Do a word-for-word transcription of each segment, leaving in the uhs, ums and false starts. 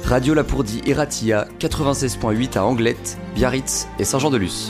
Radio Lapourdie et Ratia, quatre-vingt-seize virgule huit à Anglette, Biarritz et Saint-Jean-de-Luz.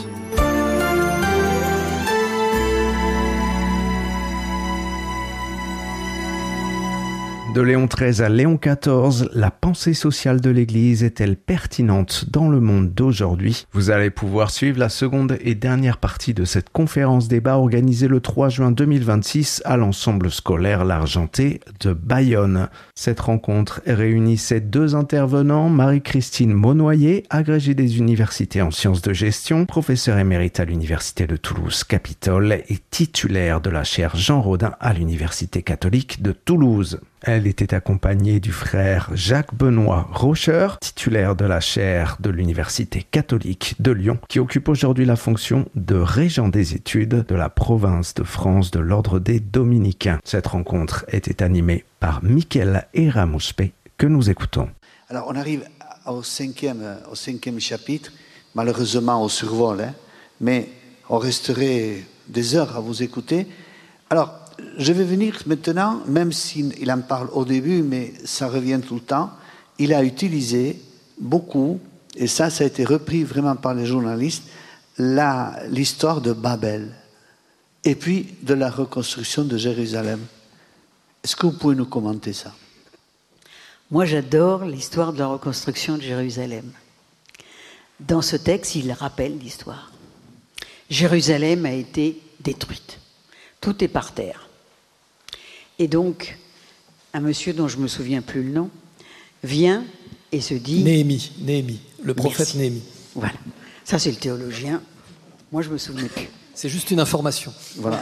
De Léon treize à Léon quatorze, la pensée sociale de l'Église est-elle pertinente dans le monde d'aujourd'hui ? Vous allez pouvoir suivre la seconde et dernière partie de cette conférence-débat organisée le trois juin deux mille vingt-six à l'ensemble scolaire L'Argenté de Bayonne. Cette rencontre réunissait deux intervenants, Marie-Christine Monnoyer, agrégée des universités en sciences de gestion, professeure émérite à l'Université de Toulouse-Capitole et titulaire de la chaire Jean Rodin à l'Université catholique de Toulouse. Elle était accompagnée du frère Jacques-Benoît Rocher, titulaire de la chaire de l'Université catholique de Lyon, qui occupe aujourd'hui la fonction de régent des études de la province de France de l'Ordre des Dominicains. Cette rencontre était animée par Michael Eramuspe, que nous écoutons. Alors on arrive au cinquième, au cinquième chapitre, malheureusement au survol, hein, mais on resterait des heures à vous écouter. Alors, je vais venir maintenant, même s'il en parle au début, mais ça revient tout le temps, il a utilisé beaucoup, et ça, ça a été repris vraiment par les journalistes, la, l'histoire de Babel, et puis de la reconstruction de Jérusalem. Est-ce que vous pouvez nous commenter ça ? Moi, j'adore l'histoire de la reconstruction de Jérusalem. Dans ce texte, il rappelle l'histoire. Jérusalem a été détruite. Tout est par terre. Et donc, un monsieur dont je ne me souviens plus le nom, vient et se dit... Néhémie, Néhémie, le prophète Merci. Néhémie. Voilà. Ça, c'est le théologien. Moi, je ne me souvenais plus. C'est juste une information. Voilà.